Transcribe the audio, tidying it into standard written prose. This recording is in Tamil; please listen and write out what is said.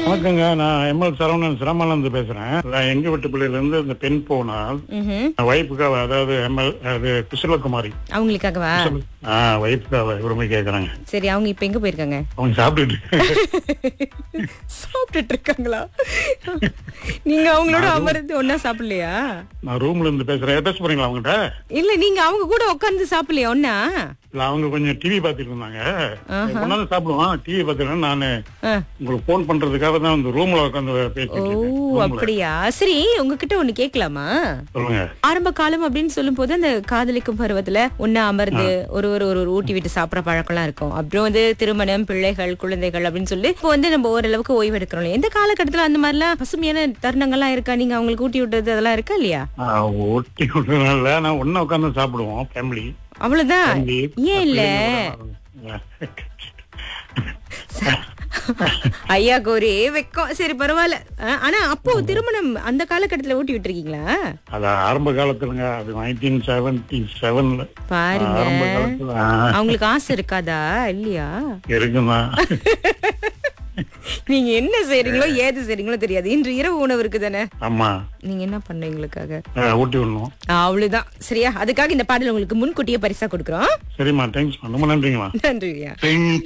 வணக்கங்க, நான் எம்எல் சரவணன் சிரமானந்து பேசுறேன். நான் எங்க வீட்டு பிள்ளையில இருந்து இந்த பெண் போனால் வைப்புக்காக, அதாவது எம்எல் அது குசலகுமாரி அவங்களுக்காகவா? வைப்புக்காக உரிமை கேக்குறாங்க. சரி, அவங்க இப்ப எங்க போயிருக்காங்க? அவங்க சாப்பிட்டுட்டு சாப்பிட்டுட்டு இருக்காங்களா? நீங்க அவங்களோட அமர்ந்து ஒன்னா சாப்பிடலையா? நான் ரூம்ல இருந்து பேசுறேன். பேச போறீங்களா அவங்ககிட்ட? இல்ல, நீங்க அவங்க கூட உட்கார்ந்து சாப்பிடலையா ஒன்னா? இல்ல, அவங்க கொஞ்சம் டிவி பாத்துட்டு இருந்தாங்க. கொண்டாந்து சாப்பிடுவான். டிவி பாத்துட்டு நானு உங்களுக்கு போன் பண்றதுக்காக தான் இந்த ரூம்ல உட்காந்து பேசிட்டு இருக்கேன். அப்படியா? சரி, உங்ககிட்ட ஒண்ணு கேட்கலாமா? சொல்லுங்க. ஆரம்ப காலம் அப்படின்னு சொல்லும் போது அந்த காதலிக்கும் பருவத்துல ஒன்னா அமர்ந்து ஒரு ஊட்டி விட்டு சாப்பிடற பழக்கம்லாம் இருக்கும். அப்புறம் வந்து திருமணம், பிள்ளைகள், குழந்தைகள் அப்படின்னு சொல்லி இப்போ வந்து நம்ம ஓரளவுக்கு ஓய்வு எடுக்கிறோம். எந்த காலகட்டத்துல அந்த மாதிரிலாம் பசுமையான தருணங்கள்லாம் இருக்கா? நீங்க அவங்களுக்கு ஊட்டி விட்டது அதெல்லாம் இருக்கா இல்லையா? ஊட்டி விடுறதுனால நான் ஒன்னா உட்காந்து சாப்பிடுவோம் ஃபேமிலி. அவ்வளவுதான். ஏன் இல்ல ஐயா கோரி வெக்கம். சரி, பரவாயில்ல. ஆனா அப்போ திருமணம் அந்த காலகட்டத்துல ஊட்டி விட்டுருக்கீங்களா? அது ஆரம்ப காலத்துலங்க. அது 1977 பாருங்க. ஆரம்ப காலத்துல அவங்களுக்கு ஆசை இருக்காதா இல்லையா? இருக்குமா? நீங்க என்ன செய்றீங்களோ ஏது செய்றீங்களோ தெரியாது. இன்று இரவு உணவு இருக்கு தானே? ஆமா. நீங்க என்ன பண்றீங்களுக்காக ஊட்டி விடணும். அவ்வளவுதான். சரியா? அதுக்காக இந்த பாடல் உங்களுக்கு முன்கூட்டியே பரிசா கொடுக்குறோம். சரிம்மா, தேங்க்ஸ். ரொம்ப நன்றிங்கம்மா. நன்றியா.